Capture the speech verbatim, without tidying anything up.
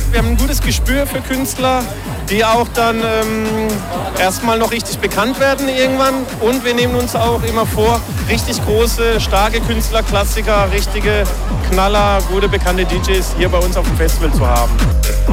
wir haben ein gutes Gespür für Künstler, die auch dann ähm, erstmal noch richtig bekannt werden irgendwann. Und wir nehmen uns auch immer vor, richtig große, starke Künstler, Klassiker, richtige Knaller, gute, bekannte D Js hier bei uns auf dem Festival zu haben.